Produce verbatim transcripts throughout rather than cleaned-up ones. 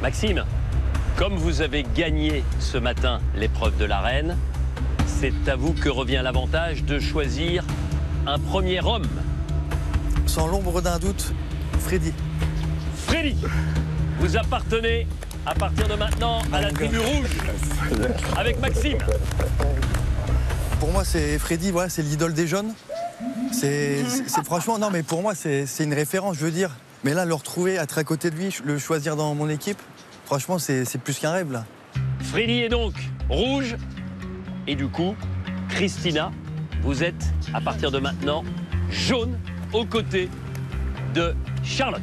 Maxime, comme vous avez gagné ce matin l'épreuve de l'arène, c'est à vous que revient l'avantage de choisir un premier homme. Sans l'ombre d'un doute, Freddy. Freddy, vous appartenez à partir de maintenant à la tribu rouge avec Maxime. Pour moi, c'est Freddy, voilà, c'est l'idole des jeunes. C'est franchement, non, mais pour moi, c'est une référence, je veux dire. Mais là, le retrouver, être à côté de lui, le choisir dans mon équipe, franchement, c'est plus qu'un rêve, là. Freddy est donc rouge. Et du coup, Christina, vous êtes, à partir de maintenant, jaune aux côtés de Charlotte.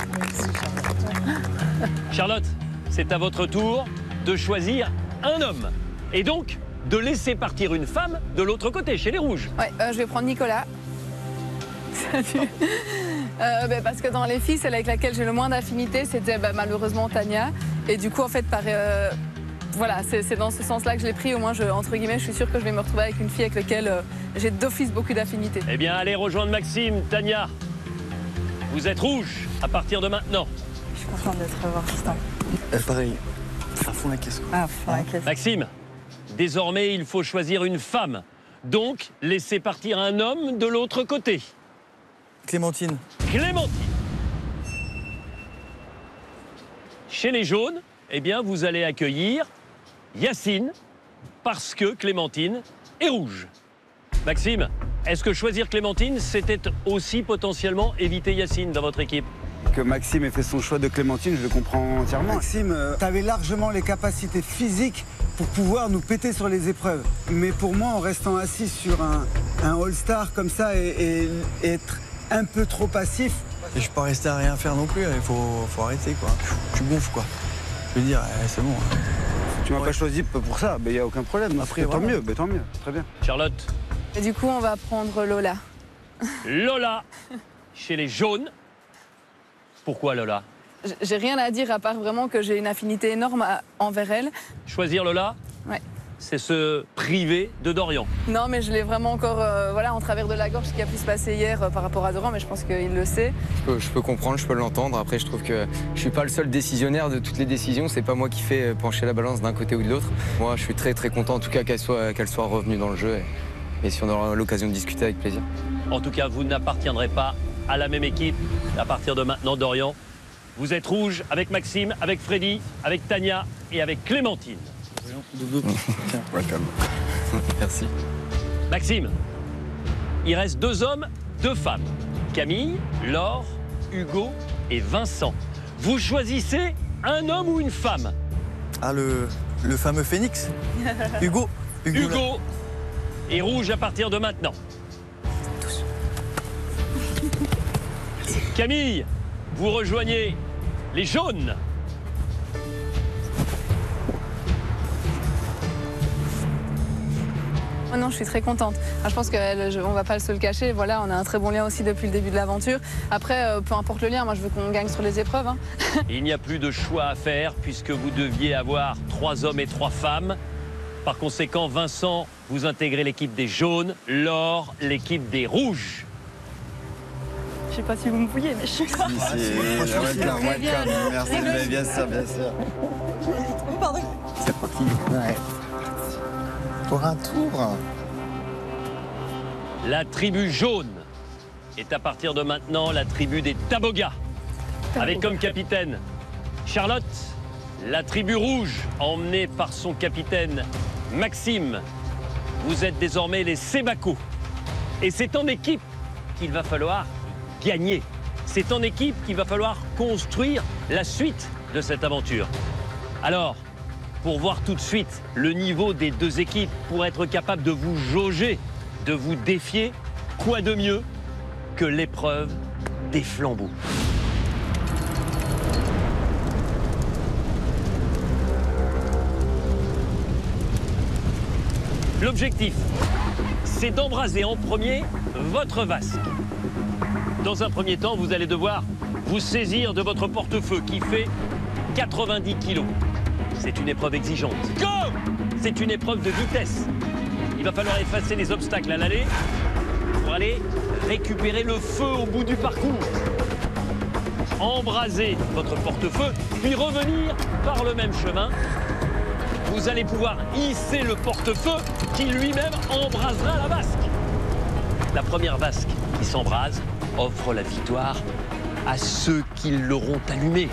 Charlotte, c'est à votre tour de choisir un homme. Et donc, de laisser partir une femme de l'autre côté, chez les rouges. Ouais, euh, je vais prendre Nicolas. Salut. Euh, bah, parce que dans les filles, celle avec laquelle j'ai le moins d'affinité, c'était bah, malheureusement Tania. Et du coup, en fait, par, euh, voilà, c'est dans ce sens-là que je l'ai pris. Au moins, je, entre guillemets, je suis sûre que je vais me retrouver avec une fille avec laquelle euh, j'ai d'office beaucoup d'affinité. Eh bien, allez rejoindre Maxime, Tania. Vous êtes rouge à partir de maintenant. Je suis contente d'être revoir. Euh, pareil, à fond la caisse. Ah, fond la caisse. Maxime, désormais, il faut choisir une femme. Donc, laissez partir un homme de l'autre côté. Clémentine. Clémentine. Chez les jaunes, eh bien, vous allez accueillir Yacine, parce que Clémentine est rouge. Maxime, est-ce que choisir Clémentine, c'était aussi potentiellement éviter Yacine dans votre équipe? Que Maxime ait fait son choix de Clémentine, je le comprends entièrement. Maxime, euh, tu avais largement les capacités physiques pour pouvoir nous péter sur les épreuves. Mais pour moi, en restant assis sur un, un All-Star comme ça et, et, et être un peu trop passif... Et je peux pas rester à rien faire non plus, il faut, faut arrêter, quoi. Tu gonfles, quoi. Je veux dire, c'est bon. Tu m'as ouais. pas choisi pour ça, il n'y a aucun problème. Après, tant mieux, mais tant mieux, très bien. Charlotte. Et du coup, on va prendre Lola. Lola, chez les jaunes. Pourquoi Lola? J'ai rien à dire à part vraiment que j'ai une affinité énorme à, envers elle. Choisir Lola, ouais. C'est se priver de Dorian. Non, mais je l'ai vraiment encore euh, voilà, en travers de la gorge, ce qui a pu se passer hier euh, par rapport à Dorian, mais je pense qu'il le sait. Je peux, je peux comprendre, je peux l'entendre. Après, je trouve que je suis pas le seul décisionnaire de toutes les décisions. C'est pas moi qui fais pencher la balance d'un côté ou de l'autre. Moi, je suis très très content en tout cas qu'elle soit, qu'elle soit revenue dans le jeu. Et, et si on aura l'occasion de discuter, avec plaisir. En tout cas, vous n'appartiendrez pas à la même équipe à partir de maintenant, Dorian. Vous êtes rouge avec Maxime, avec Freddy, avec Tania et avec Clémentine. Merci. Maxime, il reste deux hommes, deux femmes. Camille, Laure, Hugo et Vincent. Vous choisissez un homme ou une femme? Ah, le, le fameux Phénix. Hugo. Hugo, Hugo est rouge à partir de maintenant. Camille, vous rejoignez les jaunes. Oh non, je suis très contente. Ah, je pense qu'on ne va pas se le cacher. Voilà, on a un très bon lien aussi depuis le début de l'aventure. Après, euh, peu importe le lien, moi je veux qu'on gagne sur les épreuves. Hein. Il n'y a plus de choix à faire puisque vous deviez avoir trois hommes et trois femmes. Par conséquent, Vincent, vous intégrez l'équipe des jaunes, Laure, l'équipe des rouges. Je sais pas si vous me fouillez, mais je suis là. Si, si, welcome, welcome. Merci, mais bien sûr, bien sûr. Pardon. C'est parti. Ouais. Pour un tour. La tribu jaune est à partir de maintenant la tribu des Taboga. Avec comme capitaine Charlotte, la tribu rouge emmenée par son capitaine Maxime. Vous êtes désormais les Sebako. Et c'est en équipe qu'il va falloir gagner. C'est en équipe qu'il va falloir construire la suite de cette aventure. Alors, pour voir tout de suite le niveau des deux équipes, pour être capable de vous jauger, de vous défier, quoi de mieux que l'épreuve des flambeaux. L'objectif, c'est d'embraser en premier votre vasque. Dans un premier temps, vous allez devoir vous saisir de votre porte-feu qui fait quatre-vingt-dix kilos. C'est une épreuve exigeante. Go! C'est une épreuve de vitesse. Il va falloir effacer les obstacles à l'aller pour aller récupérer le feu au bout du parcours. embraser votre porte-feu, puis revenir par le même chemin. Vous allez pouvoir hisser le porte-feu qui lui-même embrasera la vasque. La première vasque qui s'embrase offre la victoire à ceux qui l'auront allumée.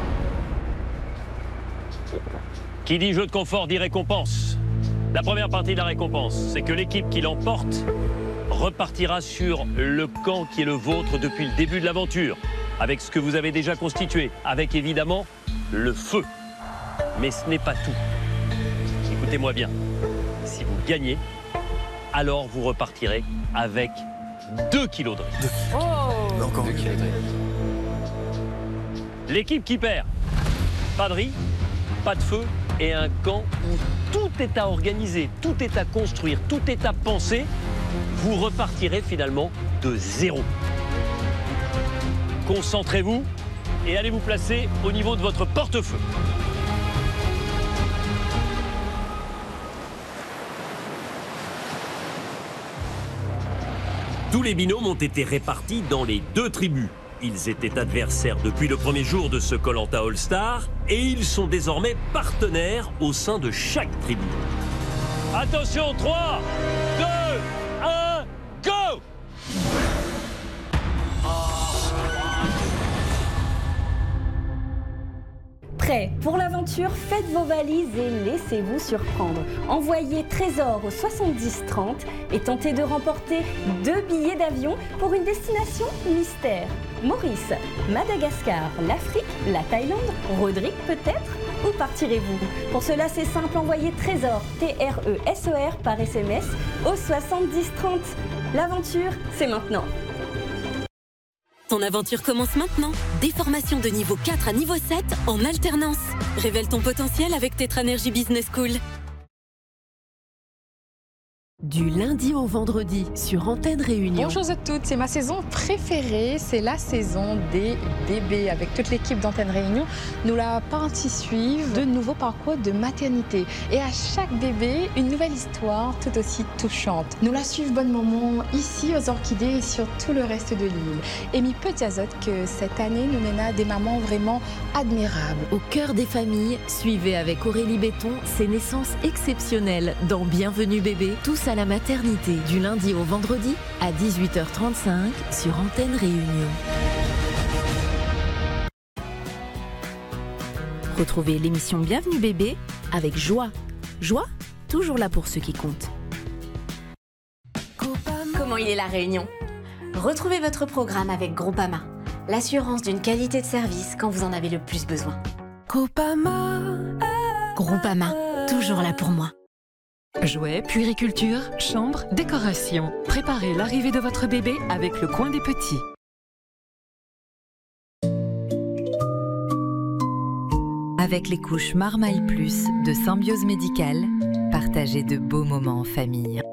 Qui dit jeu de confort dit récompense. La première partie de la récompense, c'est que l'équipe qui l'emporte repartira sur le camp qui est le vôtre depuis le début de l'aventure, avec ce que vous avez déjà constitué, avec évidemment le feu. Mais ce n'est pas tout. Écoutez-moi bien, si vous gagnez, alors vous repartirez avec deux kilos de riz. Oh. Encore Deux mieux. kilos de riz. L'équipe qui perd, pas de riz, pas de feu et un camp où tout est à organiser, tout est à construire, tout est à penser, vous repartirez finalement de zéro. Concentrez-vous et allez vous placer au niveau de votre porte-feu. Tous les binômes ont été répartis dans les deux tribus. Ils étaient adversaires depuis le premier jour de ce Koh-Lanta All-Star et ils sont désormais partenaires au sein de chaque tribu. Attention, trois, deux, un, go! Prêt pour l'aventure? Faites vos valises et laissez-vous surprendre. Envoyez Trésor au soixante-dix trente et tentez de remporter deux billets d'avion pour une destination mystère. Maurice, Madagascar, l'Afrique, la Thaïlande, Rodrigue peut-être? Où partirez-vous? Pour cela, c'est simple, envoyez Trésor, T R E S O R par S M S au soixante-dix trente. L'aventure, c'est maintenant. Ton aventure commence maintenant. Des formations de niveau quatre à niveau sept en alternance. Révèle ton potentiel avec Tetranergy Business School. Du lundi au vendredi sur Antenne Réunion. Bonjour à toutes, c'est ma saison préférée, c'est la saison des bébés. Avec toute l'équipe d'Antenne Réunion, nous la partie suivre de nouveaux parcours de maternité. Et à chaque bébé, une nouvelle histoire tout aussi touchante. Nous la suivons bon moment ici aux Orchidées et sur tout le reste de l'île. Et mi peut dire que cette année nous mène à des mamans vraiment admirables. Au cœur des familles, suivez avec Aurélie Béton ces naissances exceptionnelles dans Bienvenue bébé, tous à la maternité, du lundi au vendredi à dix-huit heures trente-cinq sur Antenne Réunion. Retrouvez l'émission Bienvenue bébé avec Joie. Joie, toujours là pour ceux qui comptent. Comment il est la Réunion? Retrouvez votre programme avec Groupama, l'assurance d'une qualité de service quand vous en avez le plus besoin. Groupama. Groupama, toujours là pour moi. Jouets, puériculture, chambre, décoration. Préparez l'arrivée de votre bébé avec le coin des petits. Avec les couches Marmaille Plus de Symbiose Médicale, partagez de beaux moments en famille.